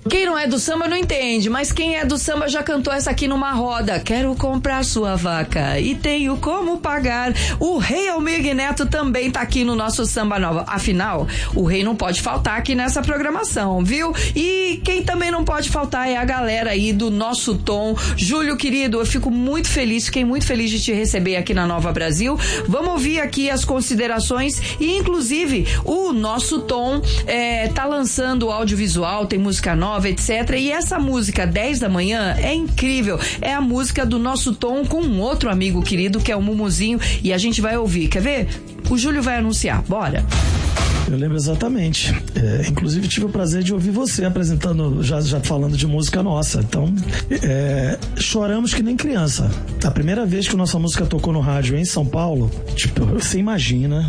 Quem não é do samba não entende, mas quem é do samba já cantou essa aqui numa roda. Quero comprar sua vaca e tenho como pagar. O Rei Almir Neto também tá aqui no nosso Samba Nova. Afinal, o rei não pode faltar aqui nessa programação, viu? E quem também não pode faltar é a galera aí do nosso tom. Júlio, querido, eu fiquei muito feliz de te receber aqui na Nova Brasil. Vamos ouvir aqui as considerações e, inclusive, o nosso tom tá lançando audiovisual, tem música nova, etc. E essa música 10 da manhã é incrível. É a música do nosso Tom com um outro amigo querido que é o Mumuzinho e a gente vai ouvir. Quer ver? O Júlio vai anunciar. Bora! Eu lembro exatamente. Inclusive tive o prazer de ouvir você apresentando, já falando de música nossa. Então, choramos que nem criança. A primeira vez que nossa música tocou no rádio em São Paulo, tipo, você imagina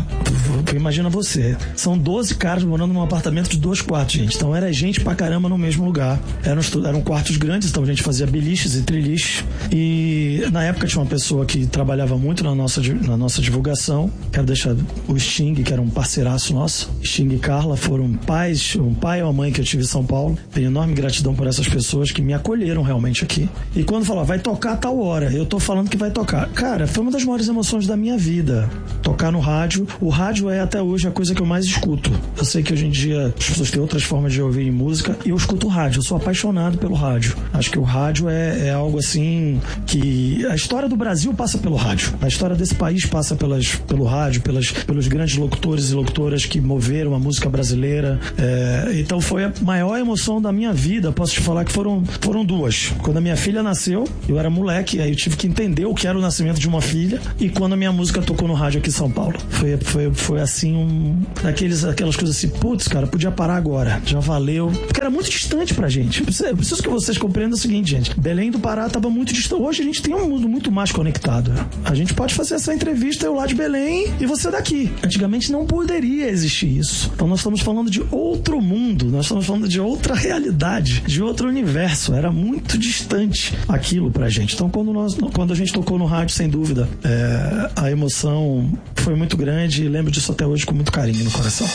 você. São 12 caras morando num apartamento de 2 quartos, gente. Então era gente pra caramba no mesmo lugar. Eram quartos grandes, então a gente fazia beliches e triliches. E na época tinha uma pessoa que trabalhava muito na nossa divulgação. Quero deixar o Sting, que era um parceiraço nosso. Sting e Carla foram um pai e uma mãe que eu tive em São Paulo. Tenho enorme gratidão por essas pessoas que me acolheram realmente aqui. E quando falou, vai tocar a tal hora, eu tô falando que vai tocar. Cara, foi uma das maiores emoções da minha vida. Tocar no rádio. O rádio é até hoje a coisa que eu mais escuto. Eu sei que hoje em dia as pessoas têm outras formas de ouvir música e eu escuto o rádio. Eu sou apaixonado pelo rádio. Acho que o rádio é algo assim que... A história do Brasil passa pelo rádio. A história desse país passa pelo rádio, pelos grandes locutores e locutoras que moveram a música brasileira. Então foi a maior emoção da minha vida. Posso te falar que foram 2. Quando a minha filha nasceu, eu era moleque, aí eu tive que entender o que era o nascimento de uma filha, e quando a minha música tocou no rádio aqui em São Paulo. Foi assim, aquelas coisas assim, putz, cara, podia parar agora, já valeu. Porque era muito distante pra gente. Eu preciso que vocês compreendam o seguinte, gente. Belém do Pará tava muito distante. Hoje a gente tem um mundo muito mais conectado. A gente pode fazer essa entrevista, eu lá de Belém e você daqui. Antigamente não poderia existir isso. Então nós estamos falando de outro mundo, nós estamos falando de outra realidade, de outro universo. Era muito distante aquilo pra gente. Então quando a gente tocou no rádio, sem dúvida, a emoção foi muito grande e lembro disso até hoje com muito carinho no coração.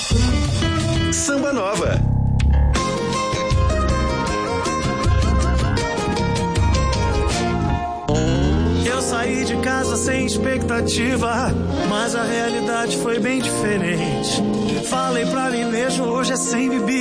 Samba Nova. Saí de casa sem expectativa, mas a realidade foi bem diferente. Falei pra mim mesmo, hoje é sem bebida.